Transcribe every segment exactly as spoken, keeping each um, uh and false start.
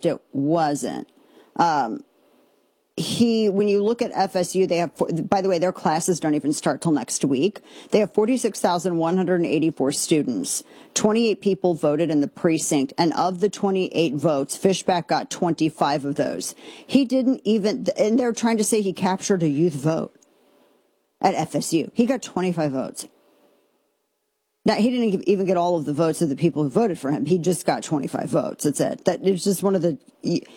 except it wasn't. Um, he, when you look at F S U, they have, by the way, their classes don't even start till next week. They have forty-six thousand one hundred eighty-four students. twenty-eight people voted in the precinct, and of the twenty-eight votes, Fishback got twenty-five of those. He didn't even, and they're trying to say he captured a youth vote at F S U. He got twenty-five votes. Now, he didn't even get all of the votes of the people who voted for him. He just got twenty-five votes. That's it. That it's just one of the,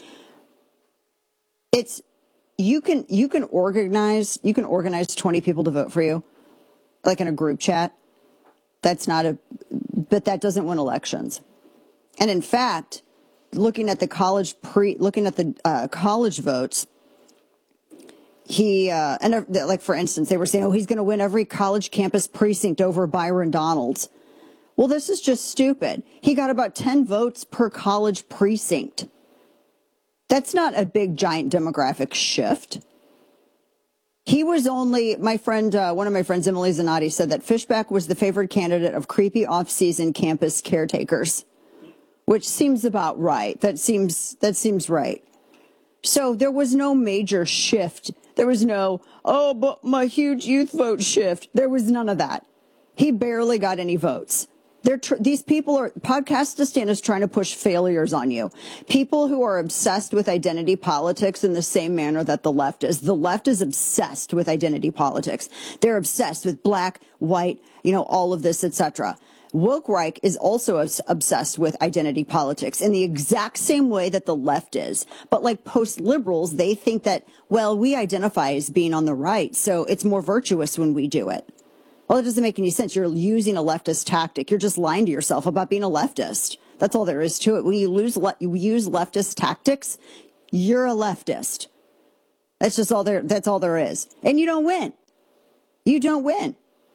it's, you can, you can organize, you can organize twenty people to vote for you, like in a group chat. That's not a, but that doesn't win elections. And in fact, looking at the college pre, looking at the uh, college votes, he, uh, and uh, like, for instance, they were saying, oh, he's going to win every college campus precinct over Byron Donalds. Well, this is just stupid. He got about ten votes per college precinct. That's not a big, giant demographic shift. He was only, my friend, uh, one of my friends, Emily Zanotti, said that Fishback was the favored candidate of creepy off-season campus caretakers, which seems about right. That seems, that seems right. So there was no major shift. There was no, oh, but my huge youth vote shift. There was none of that. He barely got any votes. They're tr- these people are, Podcastistan is trying to push failures on you. People who are obsessed with identity politics in the same manner that the left is. The left is obsessed with identity politics. They're obsessed with black, white, you know, all of this, et cetera. Woke Reich is also obsessed with identity politics in the exact same way that the left is. But like post-liberals, they think that, well, we identify as being on the right, so it's more virtuous when we do it. Well, it doesn't make any sense. You're using a leftist tactic. You're just lying to yourself about being a leftist. That's all there is to it. When you, lose le- you use leftist tactics, you're a leftist. That's just all there, that's all there is. And you don't win. You don't win.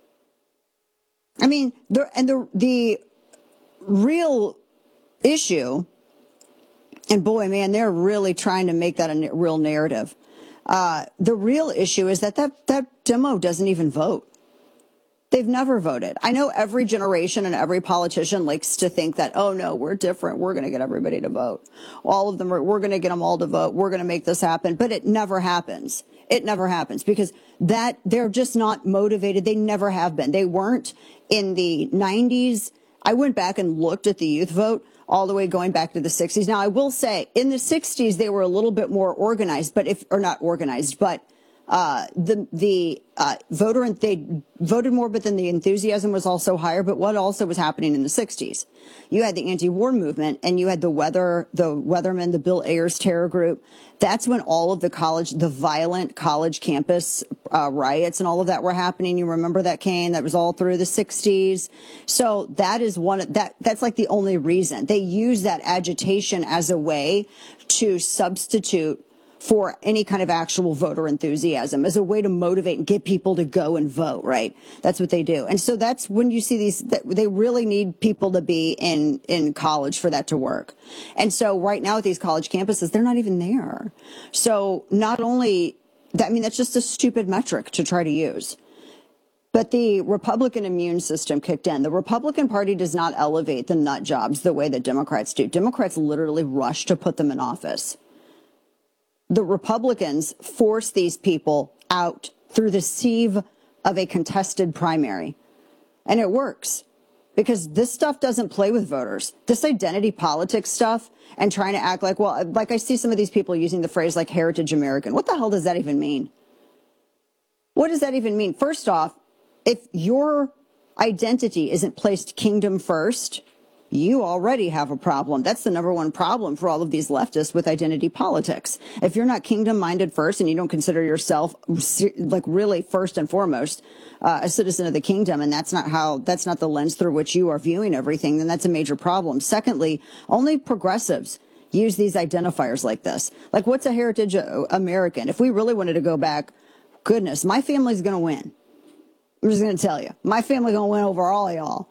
I mean, the, and the, the real issue, and boy, man, they're really trying to make that a real narrative. Uh, the real issue is that, that that demo doesn't even vote. They've never voted. I know every generation and every politician likes to think that, oh, no, we're different. We're going to get everybody to vote. All of them are, we're going to get them all to vote. We're going to make this happen. But it never happens. It never happens because that they're just not motivated. They never have been. They weren't in the nineties. I went back and looked at the youth vote all the way going back to the sixties. Now, I will say in the sixties, they were a little bit more organized, but if or not organized, but Uh, the the uh, voter and they voted more, but then the enthusiasm was also higher. But what also was happening in the sixties? You had the anti-war movement, and you had the weather, the Weathermen, the Bill Ayers terror group. That's when all of the college, the violent college campus uh, riots and all of that were happening. You remember that, Kane? That was all through the sixties. So that is one that that's like the only reason they use that agitation as a way to substitute for any kind of actual voter enthusiasm, as a way to motivate and get people to go and vote, right? That's what they do. And so that's when you see these, they really need people to be in, in college for that to work. And so right now at these college campuses, they're not even there. So not only that, I mean, that's just a stupid metric to try to use. But the Republican immune system kicked in. The Republican Party does not elevate the nut jobs the way that Democrats do. Democrats literally rush to put them in office. The Republicans force these people out through the sieve of a contested primary. And it works because this stuff doesn't play with voters. This identity politics stuff and trying to act like, well, like I see some of these people using the phrase like heritage American. What the hell does that even mean? What does that even mean? First off, if your identity isn't placed kingdom first, you already have a problem. That's the number one problem for all of these leftists with identity politics. If you're not kingdom minded first and you don't consider yourself like really first and foremost uh, a citizen of the kingdom, and that's not how, that's not the lens through which you are viewing everything, then that's a major problem. Secondly, only progressives use these identifiers like this. Like, what's a heritage American? If we really wanted to go back, goodness, my family's going to win. I'm just going to tell you, my family's going to win over all of y'all.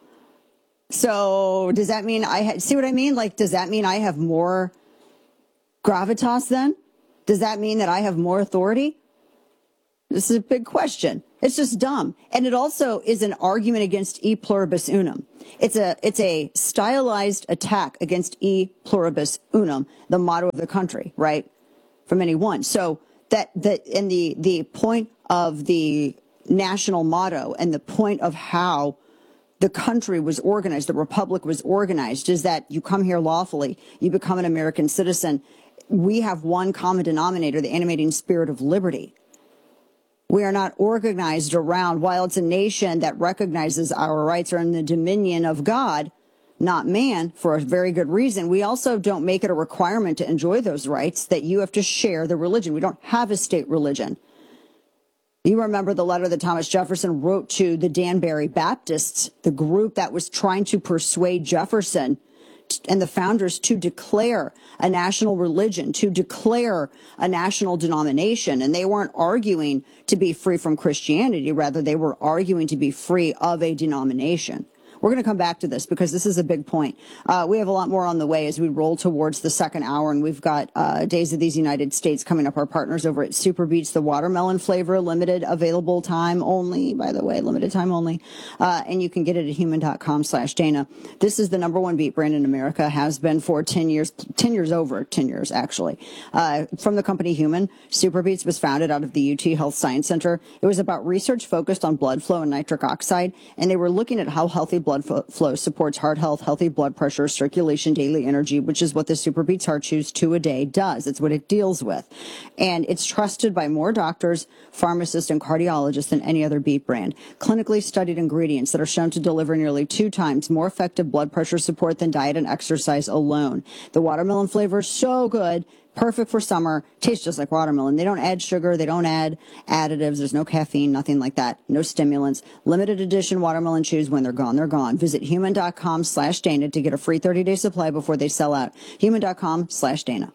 So does that mean I ha- see what I mean? Like, does that mean I have more gravitas then? Does that mean that I have more authority? This is a big question. It's just dumb. And it also is an argument against e pluribus unum. It's a it's a stylized attack against e pluribus unum, the motto of the country, right? From anyone. So that that and the the point of the national motto and the point of how the country was organized, the republic was organized, is that you come here lawfully, you become an American citizen. We have one common denominator, the animating spirit of liberty. We are not organized around, while it's a nation that recognizes our rights are in the dominion of God, not man, for a very good reason. We also don't make it a requirement to enjoy those rights that you have to share the religion. We don't have a state religion. You remember the letter that Thomas Jefferson wrote to the Danbury Baptists, the group that was trying to persuade Jefferson and the founders to declare a national religion, to declare a national denomination. And they weren't arguing to be free from Christianity. Rather, they were arguing to be free of a denomination. We're going to come back to this because this is a big point. Uh, we have a lot more on the way as we roll towards the second hour, and we've got uh, Days of these United States coming up. Our partners over at Super Beets, the watermelon flavor, limited available time only, by the way, limited time only. Uh, and you can get it at human.com slash Dana. This is the number one beet brand in America, has been for ten years, ten years over, ten years actually. Uh, from the company Human, Super Beets was founded out of the U T Health Science Center. It was about research focused on blood flow and nitric oxide, and they were looking at how healthy blood Blood flow supports heart health, healthy blood pressure, circulation, daily energy, which is what the Super Beets Heart Chews two a day does. It's what it deals with. And it's trusted by more doctors, pharmacists, and cardiologists than any other beet brand. Clinically studied ingredients that are shown to deliver nearly two times more effective blood pressure support than diet and exercise alone. The watermelon flavor is so good. Perfect for summer. Tastes just like watermelon. They don't add sugar. They don't add additives. There's no caffeine, nothing like that. No stimulants. Limited edition watermelon chews. When they're gone, they're gone. Visit human.com slash Dana to get a free thirty day supply before they sell out. Human.com slash Dana.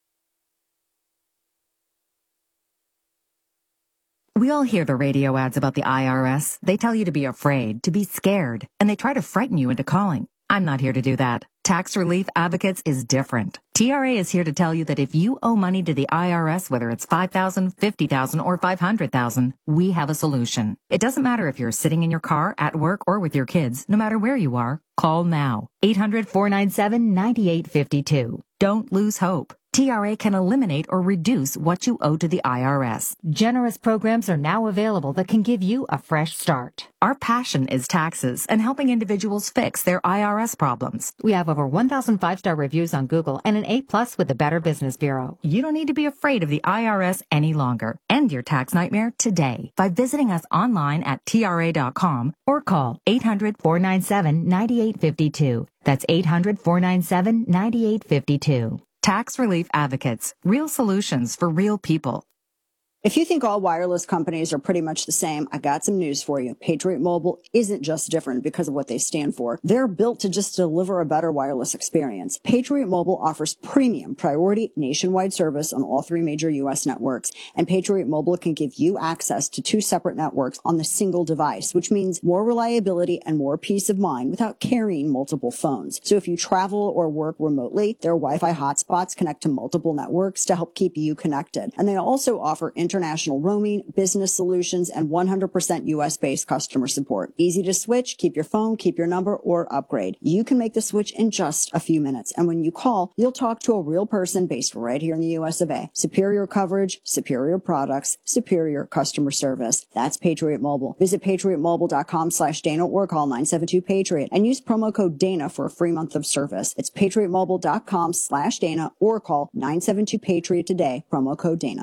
We all hear the radio ads about the I R S. They tell you to be afraid, to be scared, and they try to frighten you into calling. I'm not here to do that. Tax Relief Advocates is different. T R A is here to tell you that if you owe money to the I R S, whether it's five thousand dollars, fifty thousand dollars, or five hundred thousand dollars, we have a solution. It doesn't matter if you're sitting in your car, at work, or with your kids. No matter where you are, call now. eight hundred, four nine seven, nine eight five two. Don't lose hope. T R A can eliminate or reduce what you owe to the I R S. Generous programs are now available that can give you a fresh start. Our passion is taxes and helping individuals fix their I R S problems. We have over one thousand five-star reviews on Google and an A plus with the Better Business Bureau. You don't need to be afraid of the I R S any longer. End your tax nightmare today by visiting us online at T R A dot com or call eight hundred, four nine seven, nine eight five two. That's eight hundred, four nine seven, nine eight five two. Tax Relief Advocates. Real solutions for real people. If you think all wireless companies are pretty much the same, I got some news for you. Patriot Mobile isn't just different because of what they stand for. They're built to just deliver a better wireless experience. Patriot Mobile offers premium priority nationwide service on all three major U S networks. And Patriot Mobile can give you access to two separate networks on the single device, which means more reliability and more peace of mind without carrying multiple phones. So if you travel or work remotely, their Wi-Fi hotspots connect to multiple networks to help keep you connected. And they also offer international roaming, business solutions, and one hundred percent U S-based customer support. Easy to switch, keep your phone, keep your number, or upgrade. You can make the switch in just a few minutes. And when you call, you'll talk to a real person based right here in the U S of A. Superior coverage, superior products, superior customer service. That's Patriot Mobile. Visit patriot mobile dot com slash Dana or call nine seven two Patriot and use promo code Dana for a free month of service. It's patriot mobile dot com slash Dana or call nine seven two Patriot today, promo code Dana.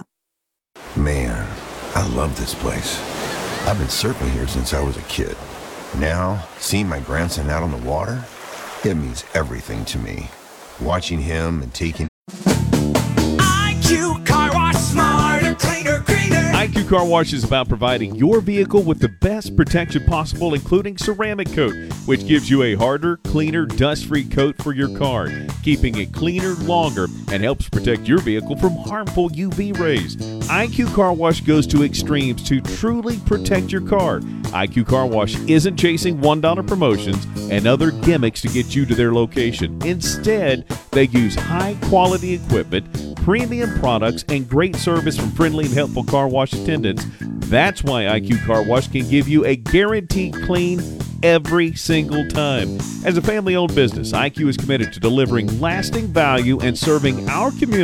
Man, I love this place. I've been surfing here since I was a kid. Now, seeing my grandson out on the water, it means everything to me. Watching him and taking... I Q Car Wash, smarter, cleaner, greener. I Q Car Wash is about providing your vehicle with the best protection possible, including ceramic coat, which gives you a harder, cleaner, dust-free coat for your car, keeping it cleaner longer and helps protect your vehicle from harmful U V rays. I Q Car Wash goes to extremes to truly protect your car. I Q Car Wash isn't chasing one dollar promotions and other gimmicks to get you to their location. Instead, they use high-quality equipment, premium products, and great service from friendly and helpful car wash attendants That's why I Q Car Wash can give you a guaranteed clean every single time. As a family-owned business, I Q is committed to delivering lasting value and serving our community